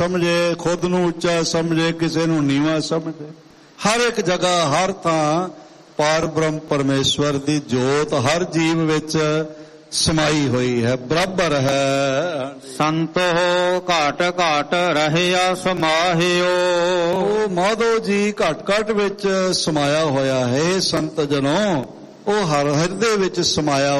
ਸਮਝੇ, ਖੁਦ ਨੂੰ ਉੱਚਾ ਸਮਝੇ, ਕਿਸੇ ਨੂੰ ਨੀਵਾਂ ਸਮਝੇ। ਹਰ ਇੱਕ ਜਗ੍ਹਾ, ਹਰ ਥਾਂ ਪਾਰ ਬ੍ਰਹਮ ਪਰਮੇਸ਼ਵਰ ਦੀ ਜੋਤ ਹਰ ਜੀਵ ਵਿੱਚ ਸਮਾਈ ਹੋਈ ਹੈ, ਬਰਾਬਰ ਹੈ। ਸੰਤੋ ਘਾਟ ਘਾਟ ਰਹਿਆ ਸਮਾਹਿਓ। ਉਹ ਮਾਧੋ ਜੀ ਘਟ ਘਟ ਵਿੱਚ ਸਮਾਇਆ ਹੋਇਆ ਹੈ। ਸੰਤ ਜਨੋ, ਉਹ ਹਰ ਹਿਰਦੇ ਵਿੱਚ ਸਮਾਇਆ